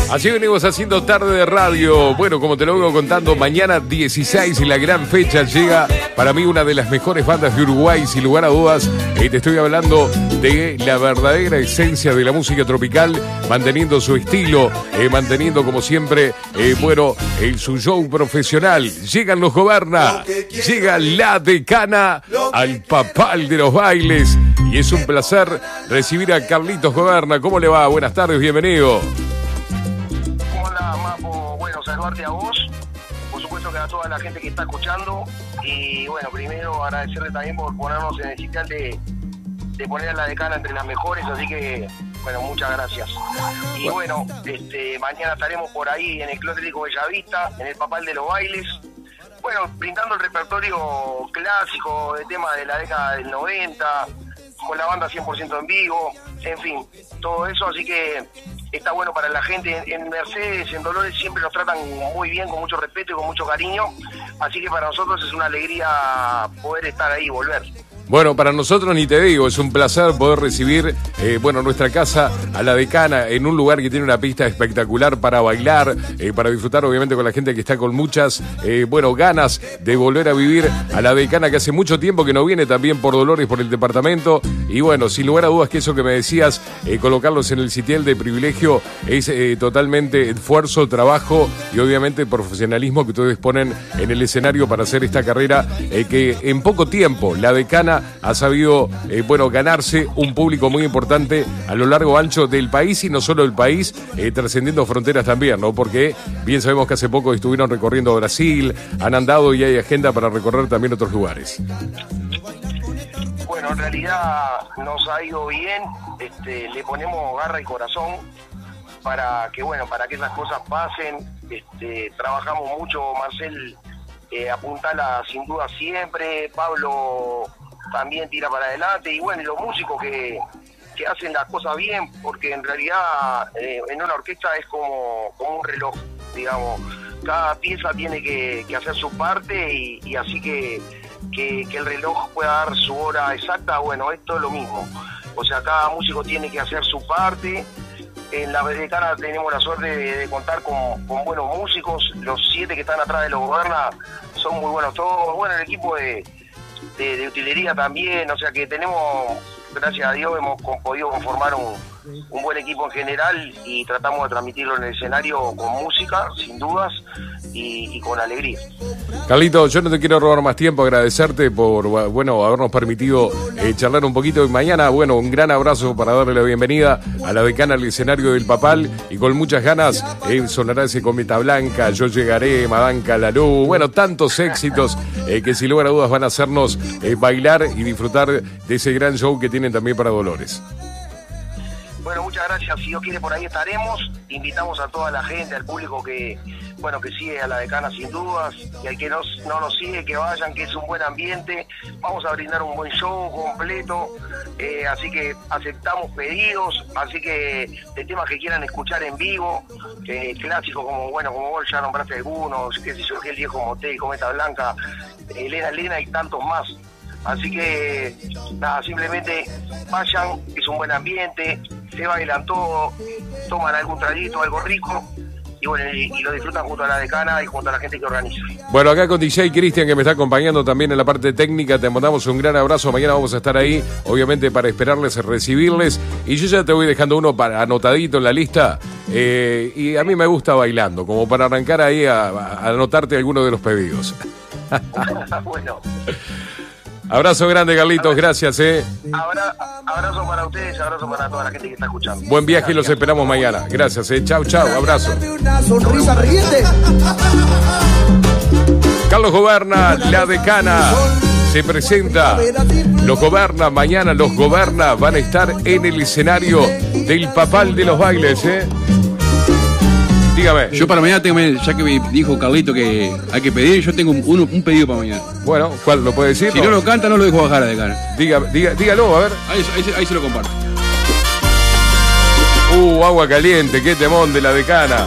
Así venimos haciendo tarde de radio. Bueno, como te lo vengo contando, mañana 16 y la gran fecha llega para mí una de las mejores bandas de Uruguay, sin lugar a dudas. Te estoy hablando de la verdadera esencia de la música tropical, manteniendo su estilo, manteniendo como siempre, su show profesional. Llegan los Goberna, llega La Decana al Papal de los Bailes. Y es un placer recibir a Carlitos Goberna. ¿Cómo le va? Buenas tardes, bienvenido. Saludarte a vos, por supuesto que a toda la gente que está escuchando, y bueno, primero agradecerle también por ponernos en el sitial de poner a La Decana entre las mejores, así que bueno, muchas gracias. Y bueno, mañana estaremos por ahí en el Club Atlético Bellavista, en el Papal de los Bailes, bueno, brindando el repertorio clásico de temas de la década del 90, con la banda 100% en vivo, en fin, todo eso, así que está bueno para la gente. En Mercedes, en Dolores, siempre nos tratan muy bien, con mucho respeto y con mucho cariño, así que para nosotros es una alegría poder estar ahí y volver. Bueno, para nosotros ni te digo, es un placer poder recibir, nuestra casa a La Decana en un lugar que tiene una pista espectacular para bailar, para disfrutar obviamente con la gente que está con muchas, ganas de volver a vivir a La Decana, que hace mucho tiempo que no viene también por Dolores, por el departamento, y bueno, sin lugar a dudas que eso que me decías, colocarlos en el sitial de privilegio es totalmente esfuerzo, trabajo y obviamente profesionalismo que ustedes ponen en el escenario para hacer esta carrera que en poco tiempo La Decana ha sabido, ganarse un público muy importante a lo largo ancho del país y no solo del país, trascendiendo fronteras también, ¿no? Porque bien sabemos que hace poco estuvieron recorriendo Brasil, han andado y hay agenda para recorrer también otros lugares. Bueno, en realidad nos ha ido bien, le ponemos garra y corazón para que esas cosas pasen, trabajamos mucho, Marcel apuntala sin duda siempre, Pablo también tira para adelante, y bueno, y los músicos que hacen las cosas bien, porque en realidad en una orquesta es como un reloj, digamos, cada pieza tiene que hacer su parte y así que el reloj pueda dar su hora exacta. Bueno, esto es lo mismo, o sea, cada músico tiene que hacer su parte. En La Decana tenemos la suerte de contar con buenos músicos, los 7 que están atrás de los Goberna son muy buenos todos, bueno, el equipo de utilería también, o sea que tenemos, gracias a Dios, hemos podido conformar un buen equipo en general y tratamos de transmitirlo en el escenario con música, sin dudas, y con alegría. Carlito, yo no te quiero robar más tiempo, agradecerte por, habernos permitido charlar un poquito. Y mañana, un gran abrazo para darle la bienvenida a La Decana al escenario del Papal, y con muchas ganas sonará ese Cometa Blanca, Yo Llegaré, Madanca Larú, tantos éxitos que sin lugar a dudas van a hacernos bailar y disfrutar de ese gran show que tienen también para Dolores. Bueno, muchas gracias. Si Dios quiere, por ahí estaremos. Invitamos a toda la gente, al público que sigue a La Decana sin dudas, y al que no nos sigue, que vayan, que es un buen ambiente. Vamos a brindar un buen show completo, así que aceptamos pedidos, así que de temas que quieran escuchar en vivo, clásicos como vos ya nombraste algunos, qué sé yo, El Viejo Motel, Cometa Blanca, Elena y tantos más. Así que nada, simplemente vayan, es un buen ambiente, se bailan todo, toman algún traguito, algo rico, y lo disfrutan junto a La Decana y junto a la gente que organiza. Bueno, acá con DJ Cristian, que me está acompañando también en la parte técnica, te mandamos un gran abrazo. Mañana vamos a estar ahí, obviamente, para esperarles, recibirles, y yo ya te voy dejando uno anotadito en la lista, y a mí me gusta bailando, como para arrancar ahí a anotarte alguno de los pedidos. Bueno. Abrazo grande, Carlitos, gracias. Abrazo para ustedes, abrazo para toda la gente que está escuchando. Buen viaje y los esperamos mañana. Gracias, chau, abrazo. Una sonrisa riente. Carlos Goberna, La Decana, se presenta. Los Goberna, mañana los Goberna van a estar en el escenario del Papal de los Bailes, Dígame. Yo para mañana tengo, ya que me dijo Carlito que hay que pedir, yo tengo un pedido para mañana. Bueno, ¿cuál lo puede decir? Si no lo canta, no lo dejo bajar a Decana. Dígalo, a ver. Ahí se lo comparto. Agua caliente, qué temón de La Decana.